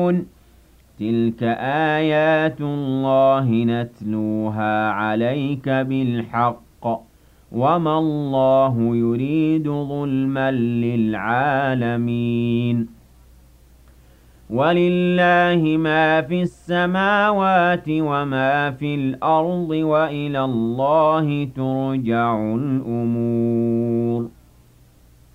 يعلمون تلك آيات الله نتلوها عليك بالحق وما الله يريد ظلما للعالمين ولله ما في السماوات وما في الأرض وإلى الله ترجع الأمور